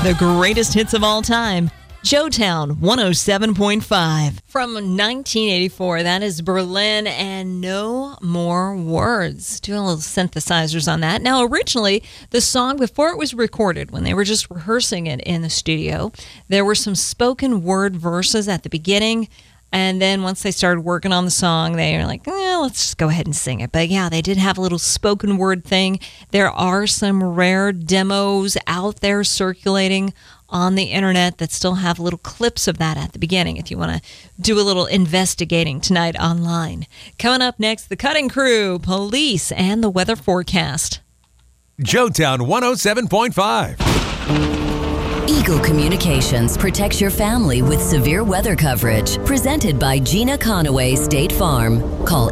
The greatest hits of all time. Joetown 107.5. From 1984, that is Berlin and No More Words. Doing a little synthesizers on that. Now, originally, the song, before it was recorded, when they were just rehearsing it in the studio, there were some spoken word verses at the beginning. And then once they started working on the song, they were like, let's just go ahead and sing it. But yeah, they did have a little spoken word thing. There are some rare demos out there circulating on the internet that still have little clips of that at the beginning if you want to do a little investigating tonight online. Coming up next, The Cutting Crew, Police, and the weather forecast. Joetown 107.5. Eagle Communications protects your family with severe weather coverage. Presented by Gina Conaway State Farm. Call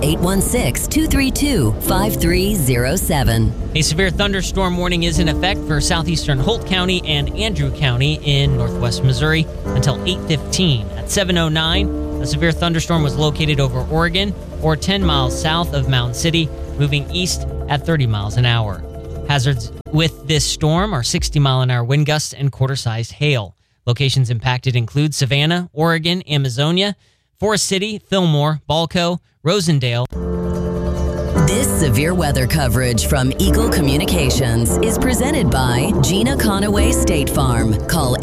816-232-5307. A severe thunderstorm warning is in effect for southeastern Holt County and Andrew County in northwest Missouri until 8:15. At 7:09, a severe thunderstorm was located over Oregon or 10 miles south of Mountain City, moving east at 30 miles an hour. Hazards with this storm are 60-mile-an-hour wind gusts and quarter-sized hail. Locations impacted include Savannah, Oregon, Amazonia, Forest City, Fillmore, Balco, Rosendale. This severe weather coverage from Eagle Communications is presented by Gina Conaway State Farm. Call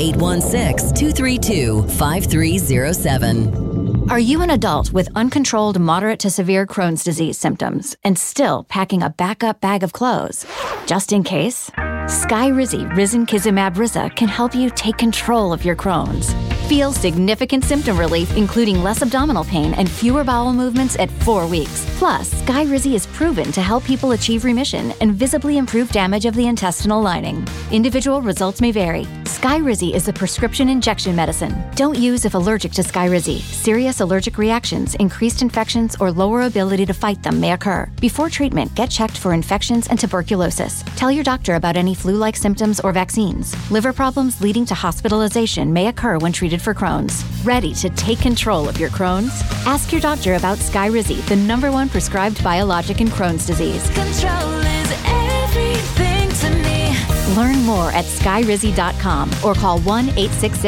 816-232-5307. Are you an adult with uncontrolled moderate to severe Crohn's disease symptoms and still packing a backup bag of clothes? Just in case, Skyrizi Risankizumab Riza can help you take control of your Crohn's. Feel significant symptom relief, including less abdominal pain and fewer bowel movements at 4 weeks. Plus, Skyrizi is proven to help people achieve remission and visibly improve damage of the intestinal lining. Individual results may vary. Skyrizi is a prescription injection medicine. Don't use if allergic to Skyrizi. Serious allergic reactions, increased infections, or lower ability to fight them may occur. Before treatment, get checked for infections and tuberculosis. Tell your doctor about any flu-like symptoms or vaccines. Liver problems leading to hospitalization may occur when treated for Crohn's. Ready to take control of your Crohn's? Ask your doctor about Skyrizi, the #1 prescribed biologic in Crohn's disease. Control is everything to me. Learn more at skyrizi.com or call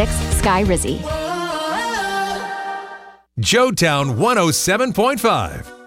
1-866-SKYRIZI. Joetown 107.5.